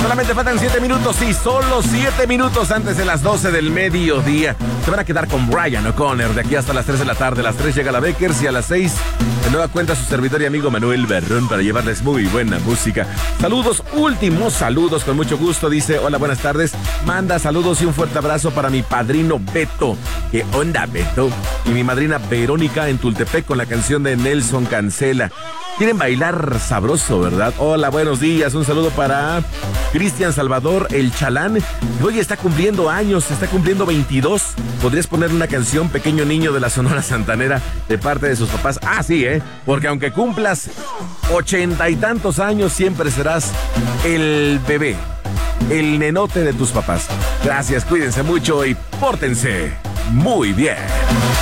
Solamente faltan 7 minutos, sí, solo 7 minutos antes de las 12 del mediodía. Se van a quedar con Brian O'Connor de aquí hasta las 3 de la tarde. A las 3 llega la Beckers y a las 6 de nueva cuenta su servidor y amigo Manuel Berrón para llevarles muy buena música. Saludos, últimos saludos, con mucho gusto. Dice, hola, buenas tardes. Manda saludos y un fuerte abrazo para mi padrino Beto. ¿Qué onda, Beto? Y mi madrina Verónica en Tultepec con la canción de Nelson Cancela. Quieren bailar sabroso, ¿verdad? Hola, buenos días. Un saludo para Cristian Salvador, el Chalán. Hoy está cumpliendo años, está cumpliendo 22. ¿Podrías poner una canción, Pequeño Niño de la Sonora Santanera, de parte de sus papás? Ah, sí, porque aunque cumplas 80 y tantos años, siempre serás el bebé, el nenote de tus papás. Gracias, cuídense mucho y pórtense muy bien.